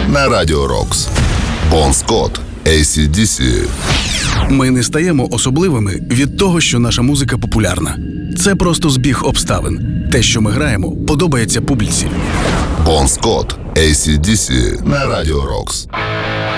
на Радіо Рокс. Бон Скотт, AC/DC. Ми не стаємо особливими від того, що наша музика популярна. Це просто збіг обставин. Те, що ми граємо, подобається публіці. Бон Скотт, AC/DC на Радіо Рокс.